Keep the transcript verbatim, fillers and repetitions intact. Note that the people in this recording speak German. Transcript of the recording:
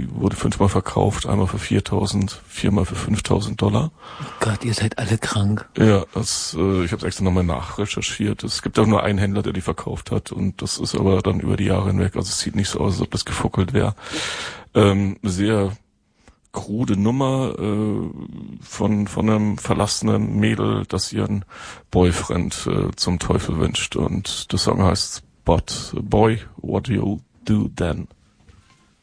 wurde fünfmal verkauft, einmal für viertausend, viermal für fünftausend Dollar. Oh Gott, ihr seid alle krank. Ja, das, äh, ich habe es extra nochmal nachrecherchiert. Es gibt auch nur einen Händler, der die verkauft hat und das ist aber dann über die Jahre hinweg, also es sieht nicht so aus, als ob das gefuckelt wäre. Ähm, sehr krude Nummer äh, von von einem verlassenen Mädel, das ihren Boyfriend äh, zum Teufel wünscht und der Song heißt But Boy, What Do You Do Then?